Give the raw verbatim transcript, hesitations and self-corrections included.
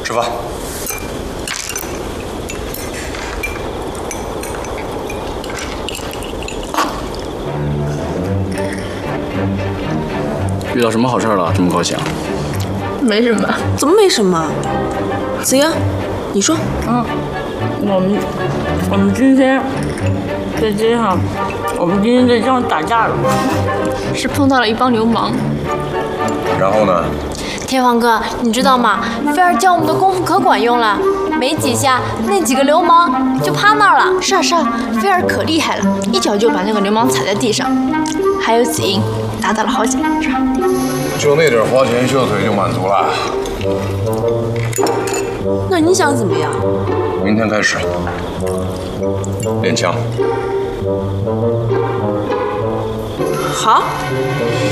吃饭。 遇到什么好事了？这么高兴？ 没什么。 怎么没什么？子英，你说。 嗯，我们我们今天在街上，我们今天在街上打架了， 是碰到了一帮流氓。 然后呢？ 天皇哥，你知道吗？菲儿教我们的功夫可管用了，没几下，那几个流氓就趴那儿了。 是啊是啊，菲儿可厉害了，一脚就把那个流氓踩在地上。还有子英打倒了好几个，是吧？ 就那点花拳绣腿就满足了？ 那你想怎么样？ 明天开始练枪。 好。